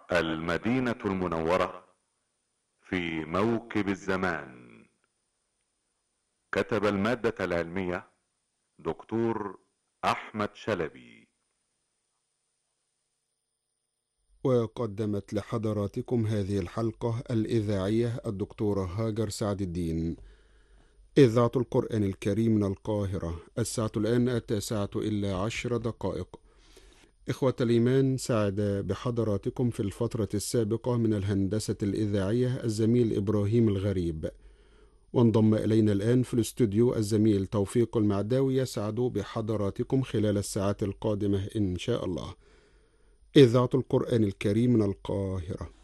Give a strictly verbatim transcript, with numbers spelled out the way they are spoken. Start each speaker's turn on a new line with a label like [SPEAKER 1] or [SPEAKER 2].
[SPEAKER 1] المدينة المنورة في موكب الزمان. كتب المادة العلمية دكتور أحمد شلبي،
[SPEAKER 2] وقدمت لحضراتكم هذه الحلقة الإذاعية الدكتورة هاجر سعد الدين. إذاعة القرآن الكريم من القاهرة. الساعة الآن التاسعة إلا عشر دقائق. إخوة الإيمان، سعد بحضراتكم في الفترة السابقة من الهندسة الإذاعية الزميل إبراهيم الغريب، وانضم إلينا الآن في الاستوديو الزميل توفيق المعداوي يسعد بحضراتكم خلال الساعات القادمة إن شاء الله. إذاعة القرآن الكريم من القاهرة.